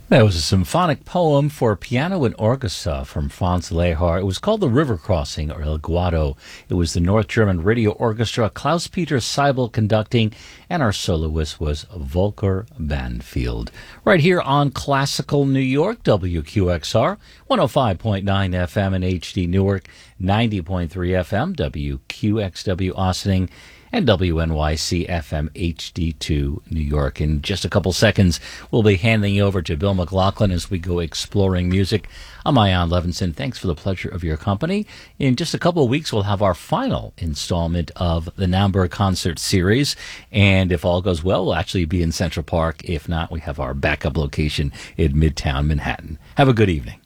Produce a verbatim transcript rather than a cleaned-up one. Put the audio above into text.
That was a symphonic poem for piano and orchestra from Franz Lehar. It was called The River Crossing, or El Guado. It was the North German Radio Orchestra, Klaus-Peter Seibel conducting, and our soloist was Volker Banfield. Right here on Classical New York, W Q X R, one oh five point nine F M in H D Newark, ninety point three F M, W Q X W Austining, and W N Y C F M H D two New York. In just a couple seconds, we'll be handing you over to Bill McLaughlin as we go exploring music. I'm Ian Levinson. Thanks for the pleasure of your company. In just a couple of weeks, we'll have our final installment of the Naumburg Concert Series. And if all goes well, we'll actually be in Central Park. If not, we have our backup location in Midtown Manhattan. Have a good evening.